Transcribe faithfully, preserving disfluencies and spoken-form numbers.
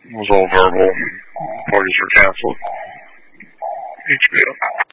It was all verbal. Parties were canceled. H B O.